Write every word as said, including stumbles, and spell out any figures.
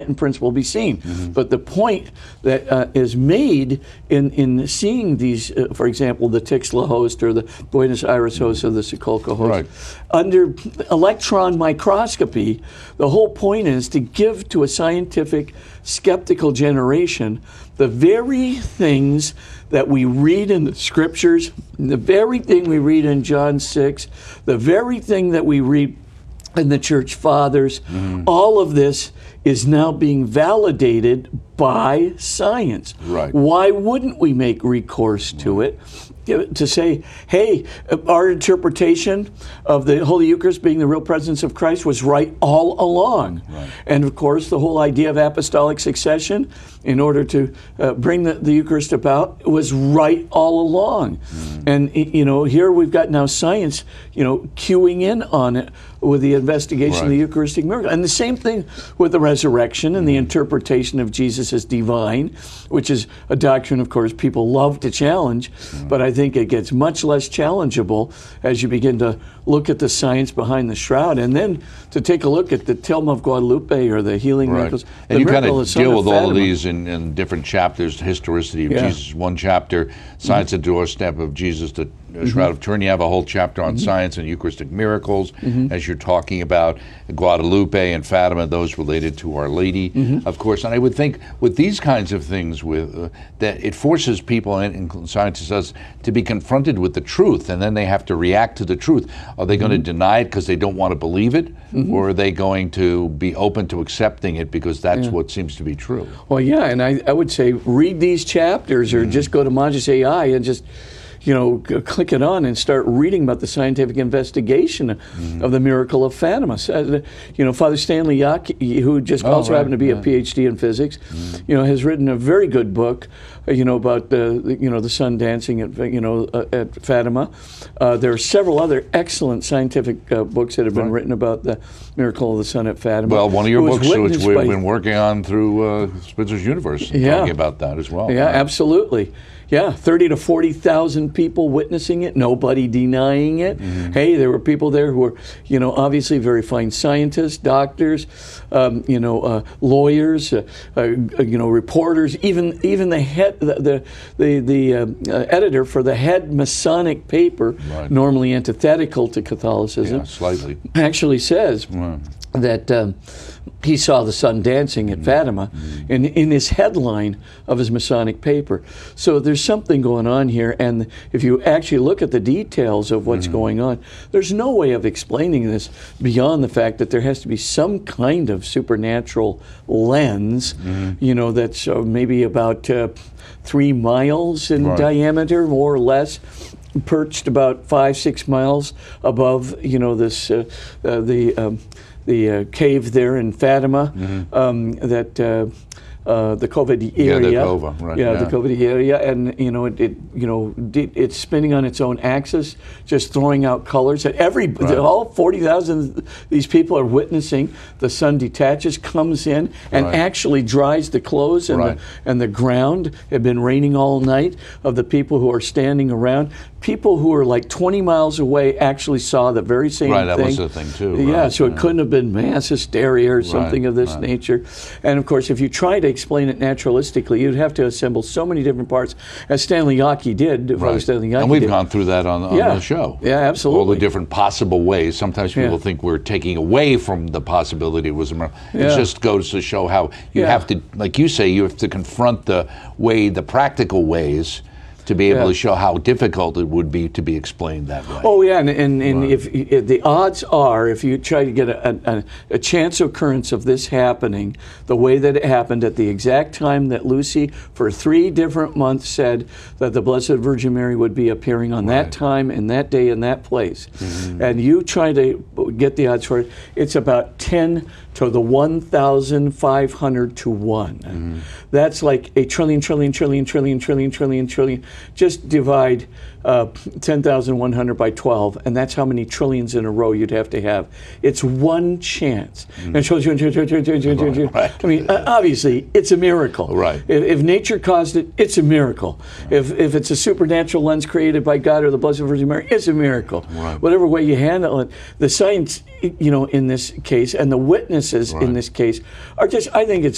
in principle be seen. Mm-hmm. But the point that uh, is made in, in seeing these, uh, for example, the Tixla host or the Buenos Aires host or the Sokolka host, right. under electron microscopy, the whole point is to give to a scientific, skeptical generation the very things that we read in the scriptures, the very thing we read in John six, the very thing that we read in the church fathers. Mm. All of this is now being validated by science. Right. Why wouldn't we make recourse to it? To say, hey, our interpretation of the Holy Eucharist being the real presence of Christ was right all along. Right. And of course, the whole idea of apostolic succession in order to uh, bring the, the Eucharist about was right all along. Mm. And, you know, here we've got now science, you know, queuing in on it with the investigation right. of the Eucharistic miracle. And the same thing with the resurrection and mm. the interpretation of Jesus as divine, which is a doctrine, of course, people love to challenge, mm. but I think it gets much less challengeable as you begin to look at the science behind the shroud, and then to take a look at the Tilma of Guadalupe or the healing right. miracles. And the you kind miracle of of deal with Fatima. all of these in, in different chapters, historicity of Yeah. Jesus, one chapter, science mm-hmm. at doorstep of Jesus, the mm-hmm. Shroud of Turin. You have a whole chapter on mm-hmm. science and Eucharistic miracles, mm-hmm. as you're talking about Guadalupe and Fatima, those related to Our Lady, mm-hmm. of course. And I would think with these kinds of things, with uh, that it forces people, and, and scientists us, to be confronted with the truth, and then they have to react to the truth. Are they mm-hmm. going to deny it because they don't want to believe it, mm-hmm. or are they going to be open to accepting it because that's yeah. what seems to be true? Well, yeah, and I, I would say read these chapters, or mm-hmm. just go to Magis A I and just, you know, g- click it on and start reading about the scientific investigation mm-hmm. of the miracle of Fatima. Uh, you know, Father Stanley Yaki, who just oh, also right, happened to be yeah. a P H D in physics, mm-hmm. you know, has written a very good book, uh, you know, about the, the, you know, the sun dancing at, you know, uh, at Fatima. Uh, there are several other excellent scientific uh, books that have been right. written about the miracle of the sun at Fatima. Well, one of your books, which we've by, been working on through uh, Spitzer's Universe, yeah. talking about that as well. Yeah, right. absolutely. Yeah, thirty to forty thousand people witnessing it, nobody denying it. Mm-hmm. Hey, there were people there who were, you know, obviously very fine scientists, doctors, um, you know, uh, lawyers, uh, uh, you know, reporters, even even the head, the the the, the uh, uh, editor for the head Masonic paper, right. normally antithetical to Catholicism, yeah, slightly, actually says right. that um, he saw the sun dancing at mm-hmm. Fatima mm-hmm. in in his headline of his Masonic paper. So there's something going on here, and if you actually look at the details of what's mm-hmm. going on, there's no way of explaining this beyond the fact that there has to be some kind of supernatural lens, mm-hmm. you know, that's uh, maybe about uh, three miles in right. diameter, more or less, perched about five, six miles above, you know, this uh, uh, the um, the uh, cave there in Fatima, mm-hmm. um, that uh, uh, the COVID area. Yeah, the Cova, right. Yeah, yeah. the COVID area, and you know, it, it you know, it, it's spinning on its own axis, just throwing out colors. That every right. all forty thousand these people are witnessing. The sun detaches, comes in, and right. actually dries the clothes and right. the and the ground. It had been raining all night. Of the people who are standing around, people who are like twenty miles away actually saw the very same right, thing. Right, that was the thing too. Yeah, right. so it yeah. couldn't have been mass hysteria or something right. of this right. nature. And of course, if you try to explain it naturalistically, you'd have to assemble so many different parts, as Stanley Yaki did. Right. Father Stanley Yaki and we've did. gone through that on, on yeah. the show. Yeah, absolutely. All the different possible ways. Sometimes people yeah. think we're taking away from the possibility it was a miracle. It Yeah. just goes to show how you Yeah. have to, like you say, you have to confront the way, the practical ways, to be able Yeah. to show how difficult it would be to be explained that way. Oh yeah, and and, and Right. if, if the odds are, if you try to get a, a, a chance occurrence of this happening, the way that it happened at the exact time that Lucy, for three different months, said that the Blessed Virgin Mary would be appearing on Right. that time, in that day, in that place, Mm-hmm. and you try to get the odds for it, it's about ten to the one thousand five hundred to one. Mm-hmm. That's like a trillion, trillion, trillion, trillion, trillion, trillion, trillion. Just divide uh, ten thousand one hundred by twelve, and that's how many trillions in a row you'd have to have. It's one chance. Mm-hmm. And so, Right, right. I mean, uh, obviously, it's a miracle. Right. If, if nature caused it, it's a miracle. Right. If if it's a supernatural lens created by God or the Blessed Virgin Mary, it's a miracle. Right. Whatever way you handle it, the science, you know, in this case, and the witnesses Right. in this case are just, I think it's